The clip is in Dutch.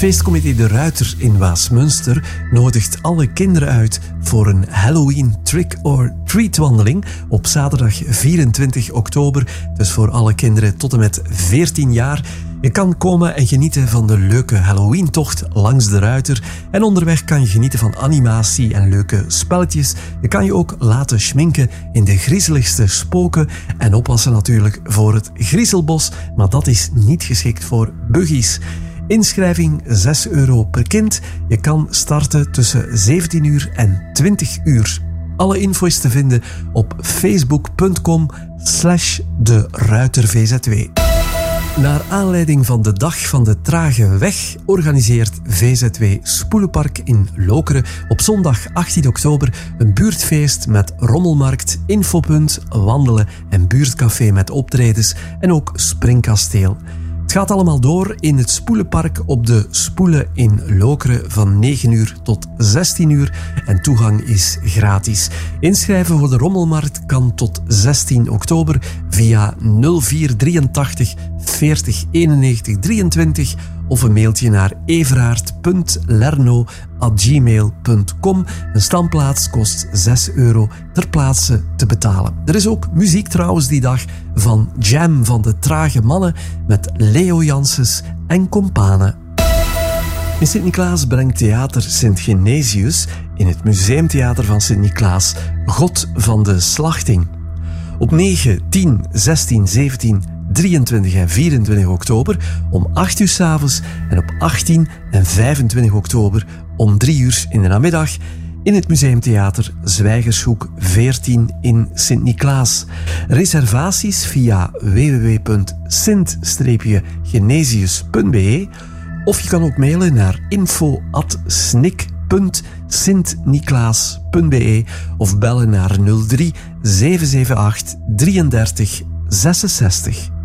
Feestcomité De Ruiter in Waasmunster nodigt alle kinderen uit voor een Halloween trick-or-treat wandeling op zaterdag 24 oktober. Dus voor alle kinderen tot en met 14 jaar. Je kan komen en genieten van de leuke Halloween-tocht langs de Ruiter. En onderweg kan je genieten van animatie en leuke spelletjes. Je kan je ook laten schminken in de griezeligste spoken. En oppassen natuurlijk voor het griezelbos. Maar dat is niet geschikt voor buggies. Inschrijving €6 per kind. Je kan starten tussen 17 uur en 20 uur. Alle info is te vinden op facebook.com/deruitervzw. Naar aanleiding van de Dag van de Trage Weg organiseert VZW Spoelenpark in Lokeren op zondag 18 oktober een buurtfeest met rommelmarkt, infopunt, wandelen en buurtcafé met optredens en ook springkasteel. Het gaat allemaal door in het Spoelenpark op de Spoelen in Lokeren van 9 uur tot 16 uur en toegang is gratis. Inschrijven voor de rommelmarkt kan tot 16 oktober via 0483 40 91 23 of een mailtje naar everaert.lerno@gmail.com. Een standplaats kost €6 ter plaatse te betalen. Er is ook muziek trouwens die dag van Jam van de Trage Mannen met Leo Janssens en Companen. In Sint-Niklaas brengt Theater Sint-Genesius in het Museumtheater van Sint-Niklaas God van de Slachting. Op 9, 10, 16, 17, 23 en 24 oktober om 8 uur 's avonds en op 18 en 25 oktober om 3 uur in de namiddag in het Museumtheater Zwijgershoek 14 in Sint-Niklaas. Reservaties via www.sint-genesius.be of je kan ook mailen naar info@snik.sintniklaas.be of bellen naar 03 778 33 66.